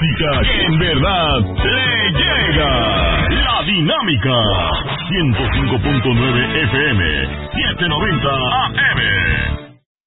música que en verdad le llega. La Dinámica 105.9 FM 790 AM.